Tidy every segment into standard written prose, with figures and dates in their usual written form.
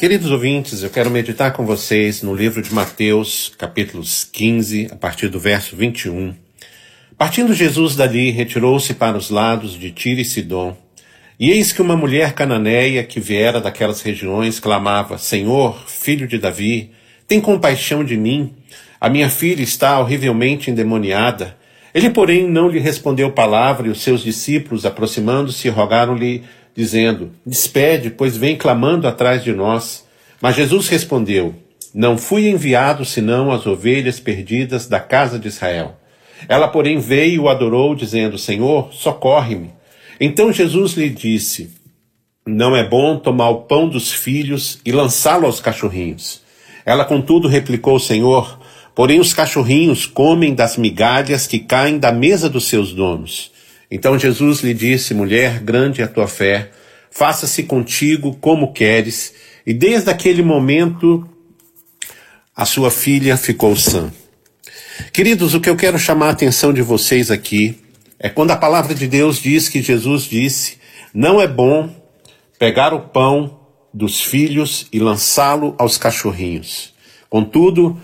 Queridos ouvintes, eu quero meditar com vocês no livro de Mateus, capítulos 15, a partir do verso 21. Partindo Jesus dali, retirou-se para os lados de Tiro e Sidom. E eis que uma mulher cananeia que viera daquelas regiões clamava: Senhor, filho de Davi, tem compaixão de mim. A minha filha está horrivelmente endemoniada. Ele, porém, não lhe respondeu palavra, e os seus discípulos, aproximando-se, rogaram-lhe, dizendo: Despede, pois vem clamando atrás de nós. Mas Jesus respondeu: Não fui enviado senão às ovelhas perdidas da casa de Israel. Ela, porém, veio e o adorou, dizendo: Senhor, socorre-me. Então Jesus lhe disse: Não é bom tomar o pão dos filhos e lançá-lo aos cachorrinhos. Ela, contudo, replicou: Senhor, porém os cachorrinhos comem das migalhas que caem da mesa dos seus donos. Então Jesus lhe disse: Mulher, grande é a tua fé, faça-se contigo como queres. E desde aquele momento a sua filha ficou sã. Queridos, o que eu quero chamar a atenção de vocês aqui é quando a palavra de Deus diz que Jesus disse: não é bom pegar o pão dos filhos e lançá-lo aos cachorrinhos. Contudo,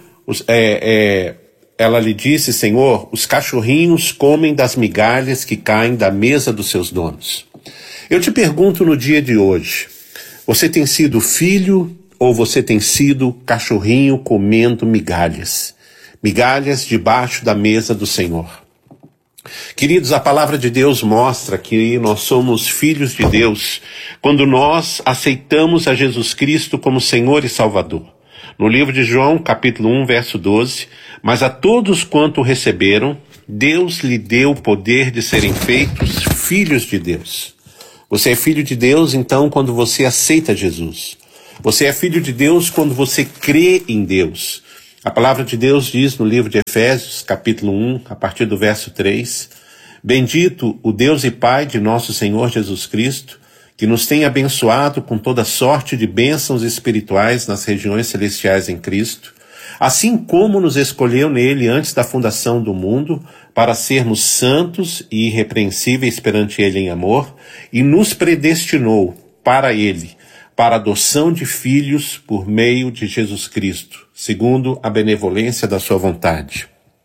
ela lhe disse: Senhor, os cachorrinhos comem das migalhas que caem da mesa dos seus donos. Eu te pergunto no dia de hoje, você tem sido filho ou você tem sido cachorrinho comendo migalhas? Migalhas debaixo da mesa do Senhor. Queridos, a palavra de Deus mostra que nós somos filhos de Deus quando nós aceitamos a Jesus Cristo como Senhor e Salvador. No livro de João, capítulo 1, verso 12, mas a todos quanto receberam, Deus lhe deu o poder de serem feitos filhos de Deus. Você é filho de Deus, então, quando você aceita Jesus. Você é filho de Deus quando você crê em Deus. A palavra de Deus diz no livro de Efésios, capítulo 1, a partir do verso 3, Bendito o Deus e Pai de nosso Senhor Jesus Cristo, que nos tem abençoado com toda sorte de bênçãos espirituais nas regiões celestiais em Cristo, assim como nos escolheu nele antes da fundação do mundo, para sermos santos e irrepreensíveis perante ele em amor, e nos predestinou para ele, para a adoção de filhos por meio de Jesus Cristo, segundo a benevolência da sua vontade.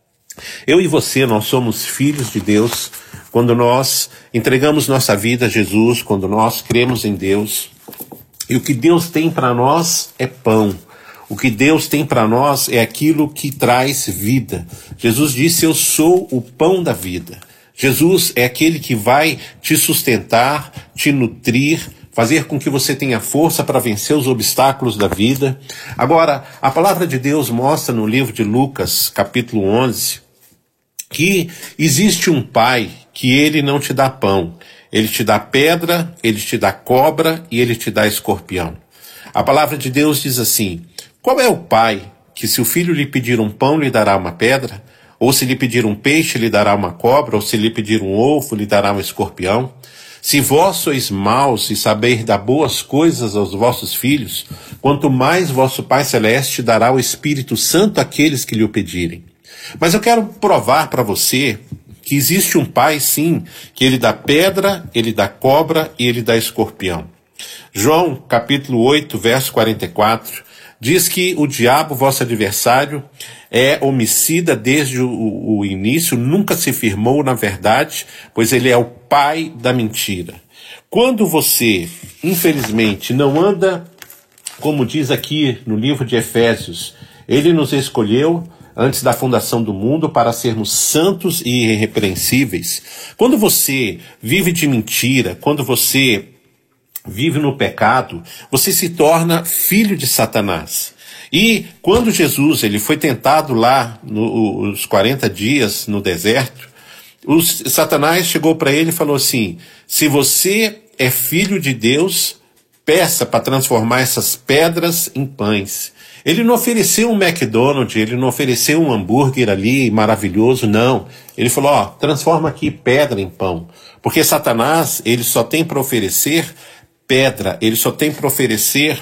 Eu e você, nós somos filhos de Deus quando nós entregamos nossa vida a Jesus, quando nós cremos em Deus. E o que Deus tem para nós é pão. O que Deus tem para nós é aquilo que traz vida. Jesus disse: eu sou o pão da vida. Jesus é aquele que vai te sustentar, te nutrir, fazer com que você tenha força para vencer os obstáculos da vida. Agora, a palavra de Deus mostra no livro de Lucas, capítulo 11, que existe um pai que ele não te dá pão. Ele te dá pedra, ele te dá cobra e ele te dá escorpião. A palavra de Deus diz assim: qual é o pai que, se o filho lhe pedir um pão, lhe dará uma pedra? Ou se lhe pedir um peixe, lhe dará uma cobra? Ou se lhe pedir um ovo, lhe dará um escorpião? Se vós sois maus e sabeis dar boas coisas aos vossos filhos, quanto mais vosso Pai Celeste dará o Espírito Santo àqueles que lhe o pedirem. Mas eu quero provar para você que existe um Pai, sim, que ele dá pedra, ele dá cobra e ele dá escorpião. João, capítulo 8, verso 44, diz que o diabo, vosso adversário, é homicida desde o início, nunca se firmou na verdade, pois ele é o pai da mentira. Quando você, infelizmente, não anda, como diz aqui no livro de Efésios, ele nos escolheu antes da fundação do mundo para sermos santos e irrepreensíveis. Quando você vive de mentira, quando você vive no pecado, você se torna filho de Satanás. E quando Jesus ele foi tentado lá nos 40 dias no deserto, Satanás chegou para ele e falou assim: se você é filho de Deus, peça para transformar essas pedras em pães. Ele não ofereceu um McDonald's, ele não ofereceu um hambúrguer ali maravilhoso, não. Ele falou: transforma aqui pedra em pão. Porque Satanás, ele só tem para oferecer pedra, ele só tem para oferecer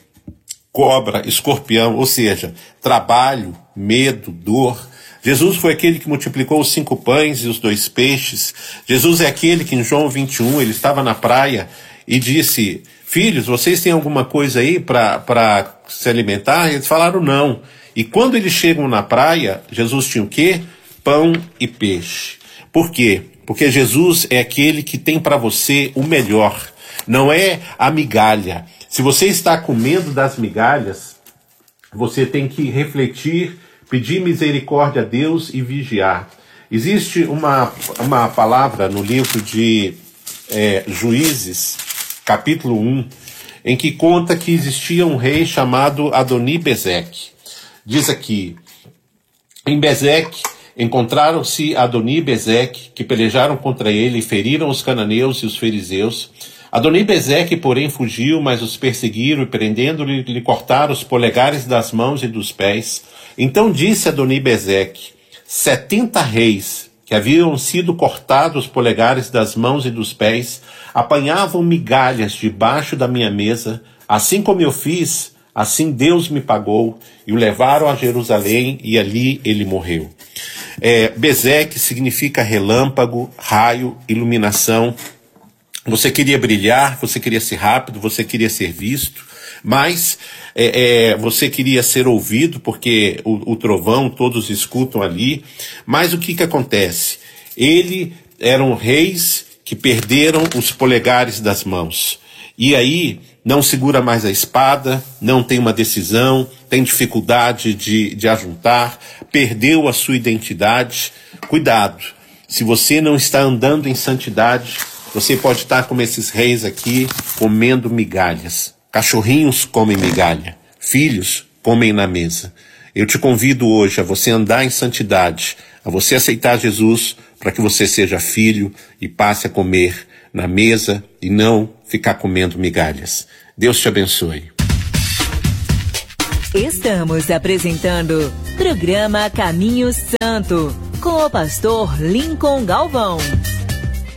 cobra, escorpião, ou seja, trabalho, medo, dor. Jesus foi aquele que multiplicou os 5 pães e os 2 peixes. Jesus é aquele que em João 21, ele estava na praia e disse: filhos, vocês têm alguma coisa aí para se alimentar? E eles falaram não. E quando eles chegam na praia, Jesus tinha o quê? Pão e peixe. Por quê? Porque Jesus é aquele que tem para você o melhor. Não é a migalha. Se você está comendo das migalhas, você tem que refletir, pedir misericórdia a Deus e vigiar. Existe uma palavra no livro de Juízes, capítulo 1, em que conta que existia um rei chamado Adoni-Bezeque. Diz aqui, em Bezeque encontraram-se Adoni e Bezeque, que pelejaram contra ele e feriram os cananeus e os fariseus. Adoni e Bezeque, porém, fugiu, mas os perseguiram e, prendendo-lhe, lhe cortaram os polegares das mãos e dos pés. Então disse Adoni e Bezeque, 70 reis, que haviam sido cortados os polegares das mãos e dos pés, apanhavam migalhas debaixo da minha mesa, assim como eu fiz, assim Deus me pagou, e o levaram a Jerusalém, e ali ele morreu. Bezeque significa relâmpago, raio, iluminação. Você queria brilhar, você queria ser rápido, você queria ser visto, mas você queria ser ouvido, porque o trovão todos escutam ali. Mas o que acontece? Eram reis que perderam os polegares das mãos. E aí não segura mais a espada, não tem uma decisão, tem dificuldade de ajuntar, perdeu a sua identidade. Cuidado, se você não está andando em santidade, você pode estar como esses reis aqui, comendo migalhas. Cachorrinhos comem migalha, filhos comem na mesa. Eu te convido hoje a você andar em santidade, a você aceitar Jesus, para que você seja filho e passe a comer na mesa e não ficar comendo migalhas. Deus te abençoe. Estamos apresentando Programa Caminho Santo, com o pastor Lincoln Galvão.